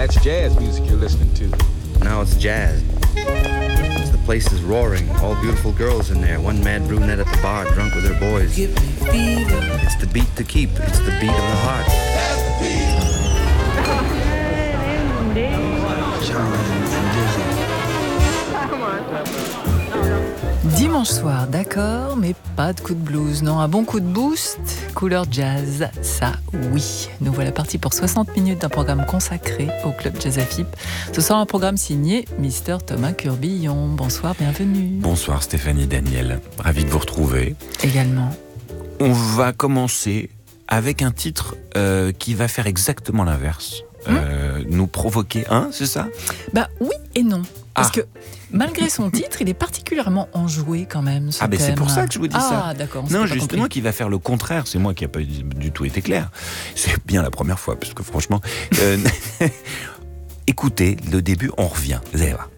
that's jazz music you're listening to. Now it's jazz. The place is roaring. All beautiful girls in there. One mad brunette at the bar, drunk with her boys. Give me fever. It's the beat to keep. It's the beat of the heart. Dimanche soir, d'accord, mais pas de coup de blues. Non, un bon coup de boost, couleur jazz, ça oui. Nous voilà partis pour 60 minutes d'un programme consacré au Club Jazz AFIP. Ce soir, un programme signé Mr. Thomas Curbillon. Bonsoir, bienvenue. Bonsoir Stéphanie Daniel, ravi de vous retrouver. Également. On va commencer avec un titre qui va faire exactement l'inverse. Nous provoquer, c'est ça ? Bah oui et non. Parce que malgré son titre, il est particulièrement enjoué quand même. Mais c'est pour ça que je vous dis ça. Ah d'accord. Non, justement, qui va faire le contraire. C'est moi qui n'ai pas du tout été clair. C'est bien la première fois, parce que franchement, écoutez, le début, on revient. Vous allez voir.